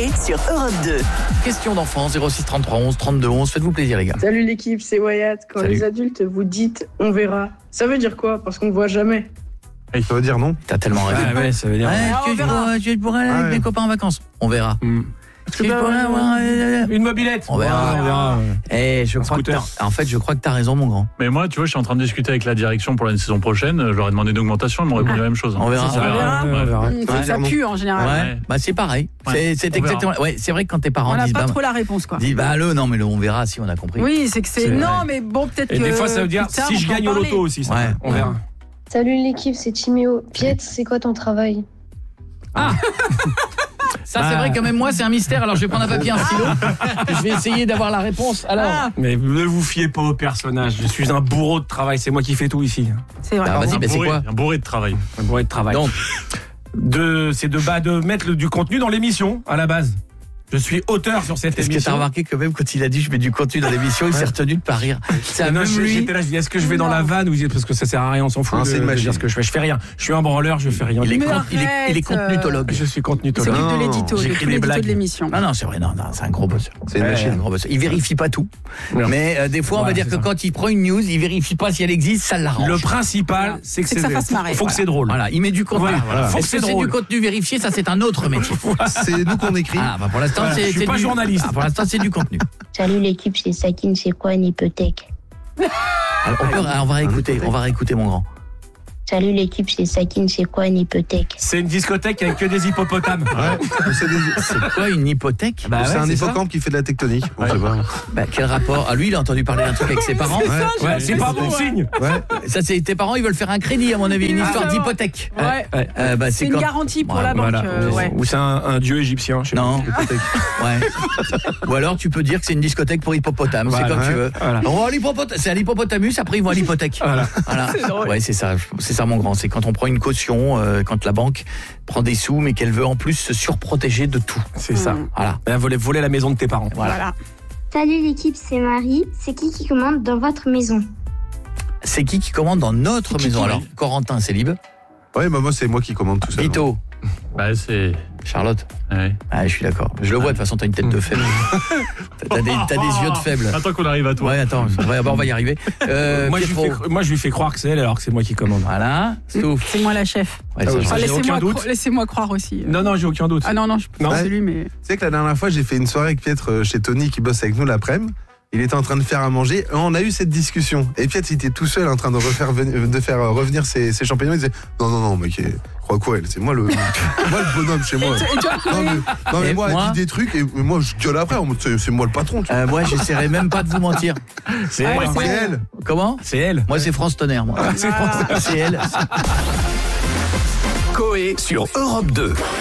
Coé sur Europe 2. Question d'enfant, 06 33 11 32 11. Faites-vous plaisir, les gars. Salut l'équipe, c'est Wyatt. Quand Salut. les adultes vous dites « on verra », ça veut dire quoi? Parce qu'on ne voit jamais. Ça veut dire non. T'as tellement raison. Ah ouais, ça veut dire. Je pourrais aller avec mes copains en vacances. On verra. Je pourrais avoir Une mobilette. On verra. On verra. Je crois que je crois que t'as raison, mon grand. Mais moi, tu vois, je suis en train de discuter avec la direction pour la saison prochaine. Je leur ai demandé une augmentation, ils m'ont répondu la même chose. On verra. Ça, On verra. Ça pue en général. Ouais. Bah c'est pareil. Ouais. C'est On exactement. Ouais, c'est vrai que quand tes parents On n'a disent pas trop la réponse, quoi. non mais on verra si on a compris. Oui, c'est que c'est. C'est Non, vrai. mais bon, peut-être Et que. des fois, ça veut dire plus tard, si on je peut en gagne au parler. loto aussi. Ça. Ouais. On verra. Salut l'équipe, c'est Timéo. Piet, c'est quoi ton travail? Ça c'est vrai que même moi c'est un mystère. Alors je vais prendre un papier, un stylo. Je vais essayer d'avoir la réponse. Alors. Mais ne vous fiez pas au personnage. Je suis un bourreau de travail. C'est moi qui fais tout ici. C'est vrai. Ah, vas-y, mais c'est quoi? Un bourré de travail. Un bourré de travail. Donc C'est de mettre du contenu dans l'émission à la base. Je suis auteur sur cette est-ce que t'as émission. remarqué que même quand il a dit je mets du contenu dans l'émission, il s'est retenu de pas rire. C'est Non, même lui. j'étais là, je dis est-ce que je vais dans la vanne ou parce que ça sert à rien, on s'en fout. Non, c'est une machine. dire ce que je fais. Je fais rien. Je suis un branleur, je fais rien. Il est Mais il est contenutologue. Je suis Il contenutologue. s'occupe de Non, l'édito, de j'écris tout des l'édito blagues. de l'émission. Non, c'est vrai, non, c'est un gros bosseur. C'est une Ouais. machine. Un gros bosseur. Il vérifie pas tout. Non. Mais des fois, on va Ouais, dire c'est que ça. quand il prend une news, il vérifie pas si elle existe, ça l'arrange. Le principal, c'est que C'est que ça fasse marrer. Faut que c'est drôle. Voilà, il met du contenu. Voilà. Faut que Est-ce c'est que c'est drôle. du contenu vérifié? Ça, c'est un autre métier. C'est nous qu'on écrit. Ah, bah pour l'instant, Voilà, je suis pas journaliste. Pour l'instant, c'est du contenu. Salut l'équipe, c'est Sakine, c'est quoi une hypothèque? Alors, on va réécouter mon grand. Salut l'équipe, c'est Sakine, c'est quoi une hypothèque? C'est une discothèque avec que des hippopotames. C'est quoi une hypothèque? Bah C'est ouais, un ça. hippocampe qui fait de la tectonique. On sait pas. Bah, quel rapport? Ah, lui, il a entendu parler d'un truc avec ses parents. Ouais, c'est pas bon signe. Ouais. Ça, c'est tes parents, ils veulent faire un crédit, à mon avis, une histoire d'hypothèque. Ouais. Bah, C'est une quand- garantie pour Ouais, la banque. Voilà. Ouais. Ou c'est un dieu égyptien. Je sais Non. pas. Ouais. Ou alors tu peux dire que c'est une discothèque pour hippopotames, c'est Voilà, comme tu veux. voilà. On va à c'est à l'hippopotamus, après ils vont à l'hypothèque. Voilà. Ouais, c'est ça mon grand, c'est quand on prend une caution, quand la banque prend des sous mais qu'elle veut en plus se surprotéger de tout. C'est ça. Voilà. Elle a voler la maison de tes parents. Voilà. Salut l'équipe, c'est Marie. C'est qui commande dans votre maison? C'est qui commande dans notre maison? Alors, Corentin, c'est libre. Ouais, bah moi c'est moi qui commande tout ça. Vito, Bah, c'est. Charlotte. Ouais. Ah, je suis d'accord. Je le vois, de toute façon, t'as une tête de faible. T'as des yeux de faible. Attends qu'on arrive à toi. Ouais, attends, on va y arriver. Moi, je lui fais croire que c'est elle alors que c'est moi qui commande. Voilà, Stouff. C'est moi la chef. Ouais, ça, Ah, je- Enfin, j'ai aucun doute. laissez-moi croire aussi. Non, j'ai aucun doute. Ah non, Non. c'est lui, mais. Tu sais que la dernière fois, j'ai fait une soirée avec Pietre chez Tony qui bosse avec nous l'après-midi. Il était en train de faire à manger. On a eu cette discussion. Et Pietre, il était tout seul en train de faire revenir ses champignons. Il disait non, mec, crois quoi, elle? C'est moi le bonhomme chez moi. Et toi, Non, mais Et moi, moi elle dit des trucs et moi, je gueule après. C'est moi le patron. Tu vois. Moi, j'essaierai même pas de vous mentir. C'est Ah, elle. C'est elle. Comment? C'est elle. Moi, c'est France Tonnerre, moi. C'est elle. Coé sur Europe 2.